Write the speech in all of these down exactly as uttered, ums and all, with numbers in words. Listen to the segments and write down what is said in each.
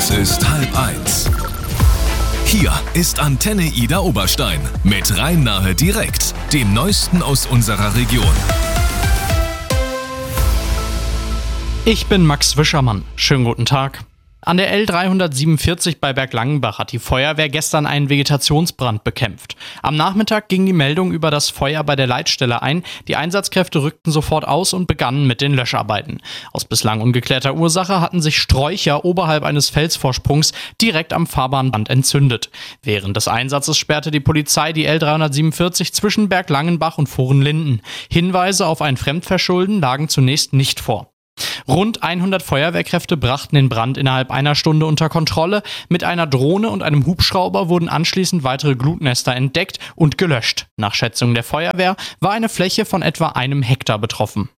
Es ist halb eins. Hier ist Antenne Ida Oberstein mit Rhein-Nahe direkt, dem Neuesten aus unserer Region. Ich bin Max Wischermann. Schönen guten Tag. An der L dreihundertsiebenundvierzig bei Berglangenbach hat die Feuerwehr gestern einen Vegetationsbrand bekämpft. Am Nachmittag ging die Meldung über das Feuer bei der Leitstelle ein. Die Einsatzkräfte rückten sofort aus und begannen mit den Löscharbeiten. Aus bislang ungeklärter Ursache hatten sich Sträucher oberhalb eines Felsvorsprungs direkt am Fahrbahnband entzündet. Während des Einsatzes sperrte die Polizei die L dreihundertsiebenundvierzig zwischen Berglangenbach und Vorenlinden. Hinweise auf ein Fremdverschulden lagen zunächst nicht vor. Rund hundert Feuerwehrkräfte brachten den Brand innerhalb einer Stunde unter Kontrolle. Mit einer Drohne und einem Hubschrauber wurden anschließend weitere Glutnester entdeckt und gelöscht. Nach Schätzung der Feuerwehr war eine Fläche von etwa einem Hektar betroffen.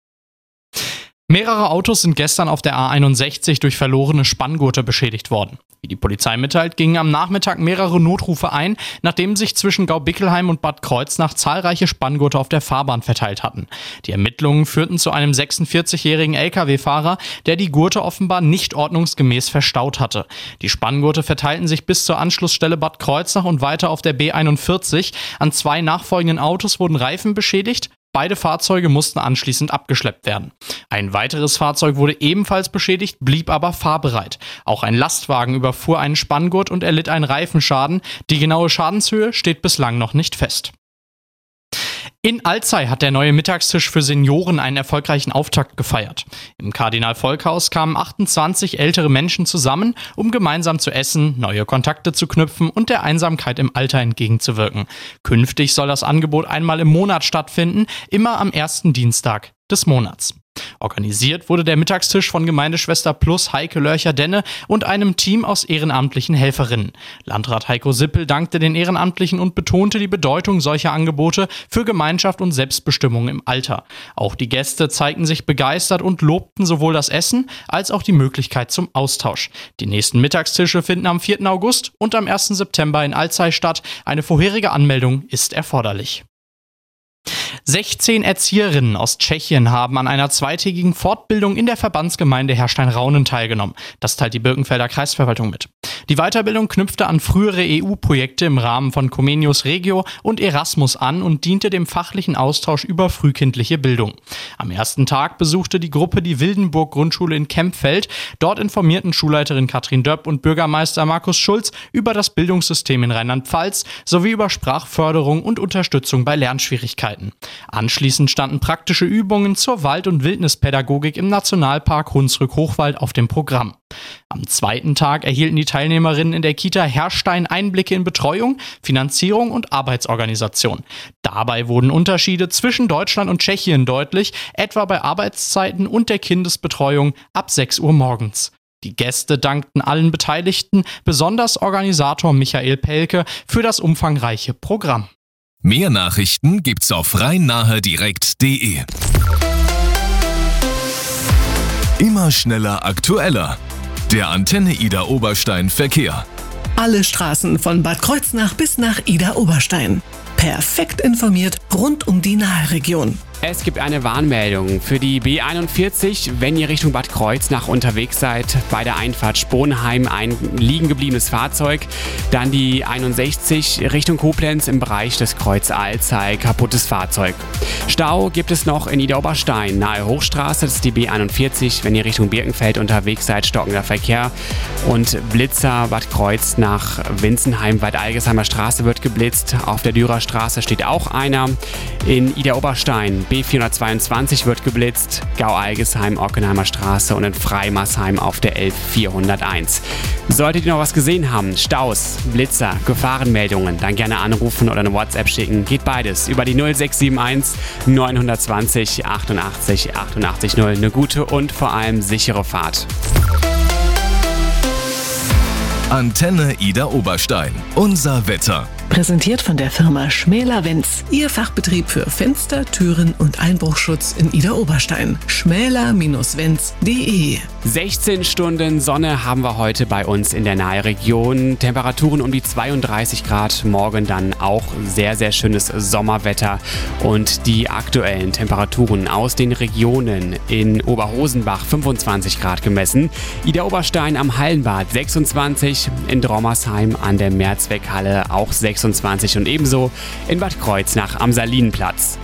Mehrere Autos sind gestern auf der A einundsechzig durch verlorene Spanngurte beschädigt worden. Wie die Polizei mitteilt, gingen am Nachmittag mehrere Notrufe ein, nachdem sich zwischen Gaubickelheim und Bad Kreuznach zahlreiche Spanngurte auf der Fahrbahn verteilt hatten. Die Ermittlungen führten zu einem sechsundvierzigjährigen L K W-Fahrer, der die Gurte offenbar nicht ordnungsgemäß verstaut hatte. Die Spanngurte verteilten sich bis zur Anschlussstelle Bad Kreuznach und weiter auf der B einundvierzig. An zwei nachfolgenden Autos wurden Reifen beschädigt. Beide Fahrzeuge mussten anschließend abgeschleppt werden. Ein weiteres Fahrzeug wurde ebenfalls beschädigt, blieb aber fahrbereit. Auch ein Lastwagen überfuhr einen Spanngurt und erlitt einen Reifenschaden. Die genaue Schadenshöhe steht bislang noch nicht fest. In Alzey hat der neue Mittagstisch für Senioren einen erfolgreichen Auftakt gefeiert. Im Kardinal-Volk-Haus kamen achtundzwanzig ältere Menschen zusammen, um gemeinsam zu essen, neue Kontakte zu knüpfen und der Einsamkeit im Alter entgegenzuwirken. Künftig soll das Angebot einmal im Monat stattfinden, immer am ersten Dienstag des Monats. Organisiert wurde der Mittagstisch von Gemeindeschwester Plus Heike Lörcher-Denne und einem Team aus ehrenamtlichen Helferinnen. Landrat Heiko Sippel dankte den Ehrenamtlichen und betonte die Bedeutung solcher Angebote für Gemeinschaft und Selbstbestimmung im Alter. Auch die Gäste zeigten sich begeistert und lobten sowohl das Essen als auch die Möglichkeit zum Austausch. Die nächsten Mittagstische finden am vierten August und am ersten September in Alzey statt. Eine vorherige Anmeldung ist erforderlich. sechzehn Erzieherinnen aus Tschechien haben an einer zweitägigen Fortbildung in der Verbandsgemeinde Herrstein-Raunen teilgenommen. Das teilt die Birkenfelder Kreisverwaltung mit. Die Weiterbildung knüpfte an frühere E U-Projekte im Rahmen von Comenius Regio und Erasmus an und diente dem fachlichen Austausch über frühkindliche Bildung. Am ersten Tag besuchte die Gruppe die Wildenburg-Grundschule in Kempfeld. Dort informierten Schulleiterin Katrin Döpp und Bürgermeister Markus Schulz über das Bildungssystem in Rheinland-Pfalz sowie über Sprachförderung und Unterstützung bei Lernschwierigkeiten. Anschließend standen praktische Übungen zur Wald- und Wildnispädagogik im Nationalpark Hunsrück-Hochwald auf dem Programm. Am zweiten Tag erhielten die Teilnehmerinnen in der Kita Herrstein Einblicke in Betreuung, Finanzierung und Arbeitsorganisation. Dabei wurden Unterschiede zwischen Deutschland und Tschechien deutlich, etwa bei Arbeitszeiten und der Kindesbetreuung ab sechs Uhr morgens. Die Gäste dankten allen Beteiligten, besonders Organisator Michael Pelke, für das umfangreiche Programm. Mehr Nachrichten gibt's auf rhein-nahe direkt punkt de. Immer schneller, aktueller. Der Antenne Ida Oberstein Verkehr. Alle Straßen von Bad Kreuznach bis nach Ida Oberstein. Perfekt informiert rund um die Naheregion. Es gibt eine Warnmeldung für die B einundvierzig, wenn ihr Richtung Bad Kreuznach unterwegs seid. Bei der Einfahrt Sponheim ein liegen gebliebenes Fahrzeug. Dann die einundsechzig Richtung Koblenz im Bereich des Kreuz Alzey, kaputtes Fahrzeug. Stau gibt es noch in Ida Oberstein, nahe Hochstraße, das ist die B einundvierzig. Wenn ihr Richtung Birkenfeld unterwegs seid, stockender Verkehr. Und Blitzer Bad Kreuznach, Winzenheim, Waldalgesheimer Straße wird geblitzt. Auf der Dürer Straße steht auch einer. In Ida Oberstein B vierhundertzweiundzwanzig wird geblitzt, Gau-Algesheim, Ockenheimer Straße und in Freimarsheim auf der L vierhunderteins. Solltet ihr noch was gesehen haben, Staus, Blitzer, Gefahrenmeldungen, dann gerne anrufen oder eine WhatsApp schicken. Geht beides über die null sechs sieben eins neun zwei null achtundachtzig achtundachtzig null. Eine gute und vor allem sichere Fahrt. Antenne Ida Oberstein. Unser Wetter. Präsentiert von der Firma Schmäler-Wenz. Ihr Fachbetrieb für Fenster, Türen und Einbruchschutz in Ida Oberstein. schmäler Bindestrich wenz punkt de sechzehn Stunden Sonne haben wir heute bei uns in der Nahregion. Temperaturen um die zweiunddreißig Grad. Morgen dann auch sehr, sehr schönes Sommerwetter. Und die aktuellen Temperaturen aus den Regionen: in Oberhosenbach fünfundzwanzig Grad gemessen, Idar-Oberstein am Hallenbad sechsundzwanzig, in Drommersheim an der Mehrzweckhalle auch sechsundzwanzig und ebenso in Bad Kreuznach am Salinenplatz.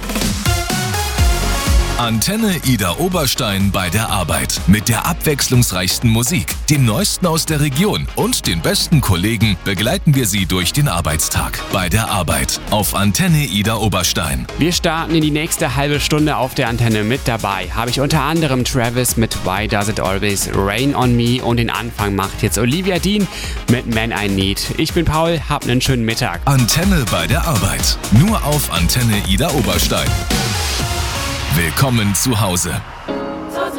Antenne Idar-Oberstein bei der Arbeit. Mit der abwechslungsreichsten Musik, dem Neuesten aus der Region und den besten Kollegen begleiten wir Sie durch den Arbeitstag. Bei der Arbeit auf Antenne Idar-Oberstein. Wir starten in die nächste halbe Stunde auf der Antenne. Mit dabei habe ich unter anderem Travis mit Why Does It Always Rain on Me und den Anfang macht jetzt Olivia Dean mit Man I Need. Ich bin Paul, hab einen schönen Mittag. Antenne bei der Arbeit. Nur auf Antenne Idar-Oberstein. Willkommen zu Hause.